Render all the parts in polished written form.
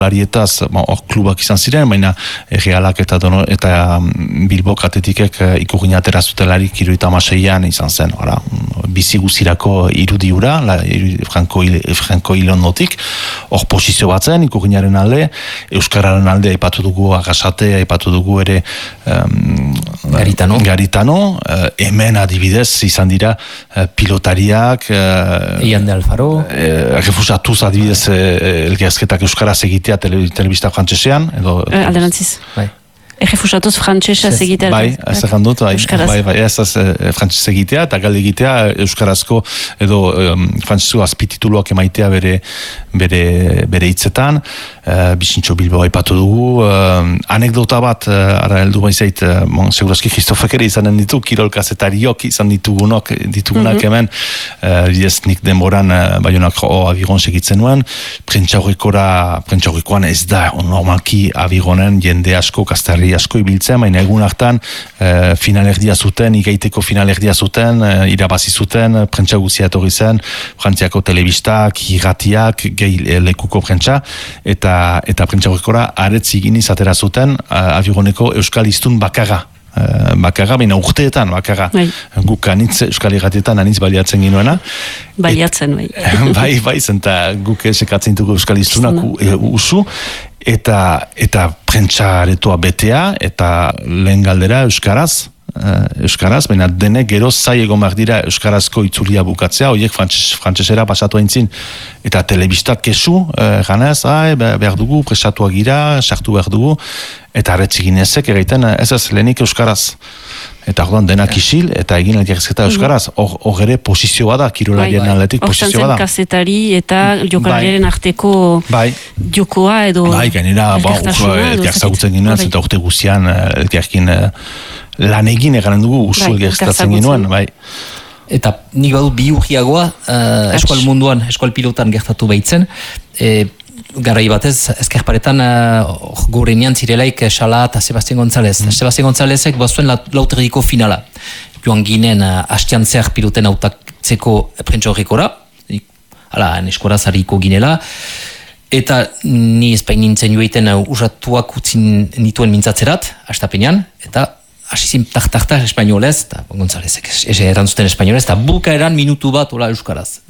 Larietaz, hor klubak izan ziren, baina Realak eta Bilbok Atletikek ikurgina atera zutelarik 76an izan zen, bizi guzirako irudi hura, Franco Ilondotik, hor posizio batzen, ikurginaren alde, Euskararen alde aipatu dugu Agasate, aipatu dugu ere Garitano, hemen adibidez izan dira pilotariak, Ian de Alfaro, refusatuz adibidez elgeazketak Euskaraz egitea telebista frantsesean edo alderantziz. Bai. Errefusatuz frantsesa egitea. Bai, ez egin dut, ez frantsesa egitea eta galde egitea euskarazko edo frantseseko azpitituluak emaitea bere hitzetan. Bizintxo Bilbo aipatu dugu. Anekdota bat, ara heldu baizait, segurazki Kristofek ere izanen ditu, kirol kazetariok izan ditugunak hemen, nik denboran Baionak Abigon segitzen nuen, prentxaurrekoan ez da, normalki Abigonen jende asko, kastarri asko ibiltzen, baina egun hartan finalerdia zuten, igaiteko finalerdia zuten, irabazi zuten, prentsa guzia etorri zen, Frantziako telebistak, irratiak, gehi lekuko prentsa, eta prentxaurrekora aretzi giniz atera zuten Abigoneko euskal hiztun bakarra, baina urteetan bakarra. Guk anitz euskal irratietan anitz baliatzen ginuena. Baliatzen, bai. Bai, zenta guk sekatzen dugu euskal hiztunak usu, eta prentxaretoa betea, eta lehen galdera euskaraz, baina denek gero zai egon behar dira euskarazko itzulia bukatzea, horiek frantsesera pasatu aintzin, eta telebistak kesu, ganez, behar dugu, presatuak gira, sartu behar dugu, eta arretzi ginezek egiten ez lehenik euskaraz. Eta orduan denak isil, eta egin elkarrizketa euskaraz, hor ere posizio bada, kirolarien atletik posizio bada. Hortan zen kazetari eta jokalariaren arteko jokoa edo elkartasuna. Elkarzagutzen ginoen, eta urte guzian elkarkin lan egin egaren dugu, usul gertatzen ginoen, bai. Eta nik badu bi urgiagoa, eskual munduan, eskual pilotan gertatu behitzen, garai batez, ezkerparetan gorenean zirelaik Xala eta Sebastián González. Sebastián Gonzálezek bazuen lauterriko finala. Joan ginen hastian zehar piloten hautatzeko prentxaurrekora, eskoraz hariko ginela, eta ni ezpain nintzen joeiten urratuak utzin nituen mintzatzerat, hastapenean, eta asizim tartarta espainolez, eta Gonzálezek erantzuten espainolez, eta bukaeran minutu bat ola euskaraz.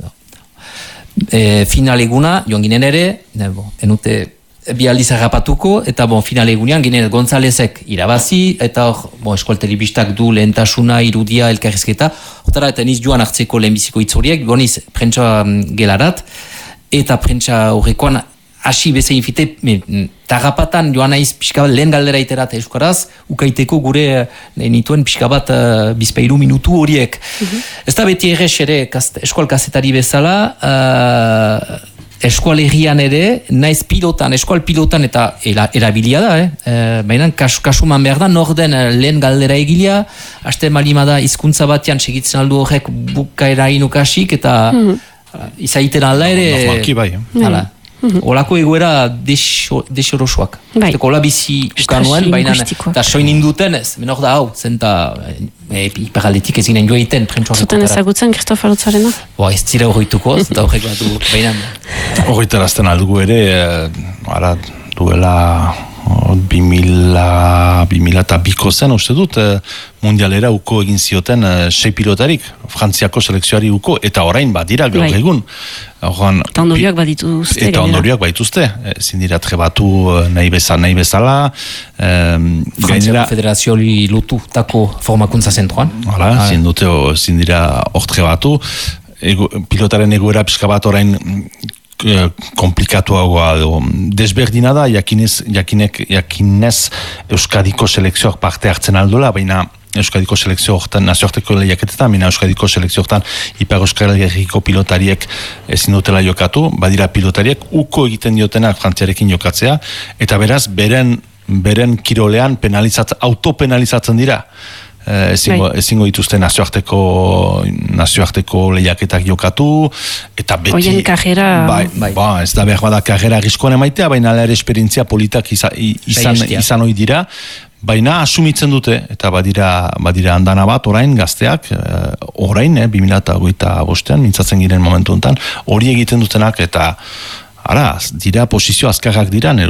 Finaleguna, joan ginen ere, enute bi aldiz agapatuko, eta finalegunean ginen Gonzálezek irabazi, eta eskual telebistak du lehentasuna, irudia, elkarrizketa, hortara eta niz joan hartzeko lehenbiziko itzoriek, goniz prentsa gelarat, eta prentsa horrekoan hasi bezein fite, tarrapatan joan naiz pixka bat lehen galdera iterat euskaraz, ukaiteko gure nituen pixka bat bizpeiru minutu horiek. Ez da beti errez ere eskual kazetari bezala, eskual herrian ere, naiz pilotan, eskual pilotan eta erabilia da, baina kasuman behar da, norden lehen galdera egilea, haste malimada hizkuntza batean segitzen aldu horrek bukaera inukasik, eta izaiten alda ere... Normalki bai. Olako egoera desorosoak. Ola bizi ukanuen, baina eta soin induten ez, menor da hau, zenta iparaldetik ez ginen joeiten prentsuak. Zuten ezagutzen, Kristof Arotzarena? Ez zira horreituko, eta horrek bat du, baina... Horretarazten aldugu ere, duela 2002ko zen, uste dut, mundialera uko egin zioten 6 pilotarik, Frantziako selekzioari uko, eta orain badira gaur egun. Eta ondorioak badituzte. Eta ondorioak badituzte. Zindira trebatu nahi bezala. Frantziako federazioli lotutako formakuntza zentroan. Zindira hor trebatu. Pilotaren egoera pixka bat orain komplikatuagoa desberdina da, jakinez Euskadiko selekzioak parte hartzen aldola, baina Euskadiko selekzio hortan, nazioarteko lehiaketetan, baina Euskadiko selekzio hortan Ipar Euskal Herriko pilotariek ezin dutela jokatu, badira pilotariek uko egiten diotenak Frantziarekin jokatzea, eta beraz, beren kirolean autopenalizatzen dira. Ezingo dituzte nazioarteko lehiaketak jokatu, eta beti... Oien kajera... Ez da behar bada kajera arriskuan emaitea, baina ere esperientzia politak izan hoi dira, baina asumitzen dute, eta badira andana bat orain gazteak, orain, 2025an, mintzatzen giren momentu enten, hori egiten dutenak, eta dira posizio azkarrak dira,